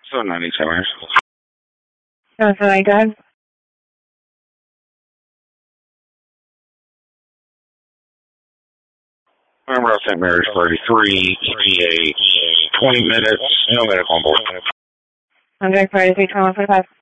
797. That's what I done. Remember, I St. Mary's 33, 38, 20 minutes, no medical on board. I'm doing 33, 21, 45.